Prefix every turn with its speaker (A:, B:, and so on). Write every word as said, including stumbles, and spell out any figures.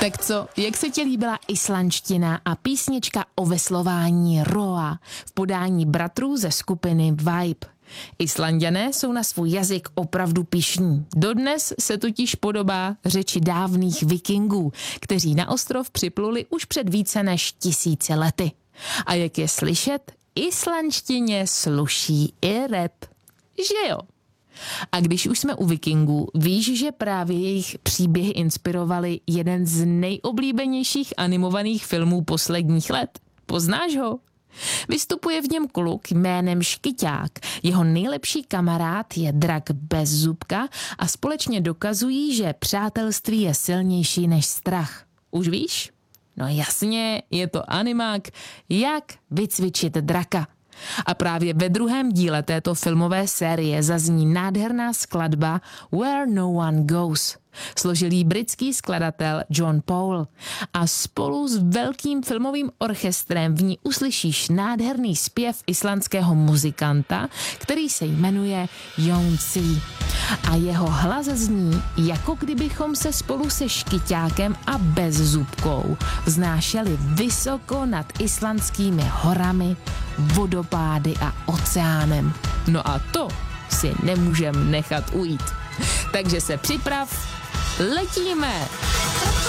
A: Tak co, jak se ti líbila islandština a písnička o veslování Roa v podání bratrů ze skupiny Vibe? Islanďané jsou na svůj jazyk opravdu pyšní. Dodnes se totiž podobá řeči dávných vikingů, kteří na ostrov připluli už před více než tisíci lety. A jak je slyšet, islandštině sluší i rap. Že jo? A když už jsme u vikingů, víš, že právě jejich příběhy inspirovaly jeden z nejoblíbenějších animovaných filmů posledních let? Poznáš ho? Vystupuje v něm kluk jménem Škyťák. Jeho nejlepší kamarád je drak bez zubka a společně dokazují, že přátelství je silnější než strach. Už víš? No jasně, je to animák Jak vycvičit draka. A právě ve druhém díle této filmové série zazní nádherná skladba Where No One Goes. Složil jí britský skladatel John Paul a spolu s velkým filmovým orchestrem v ní uslyšíš nádherný zpěv islandského muzikanta, který se jmenuje Jónsi. A jeho hlas zní, jako kdybychom se spolu se Škyťákem a Bezzubkou vznášeli vysoko nad islandskými horami, vodopády a oceánem. No a to si nemůžem nechat ujít. Takže se připrav, letíme!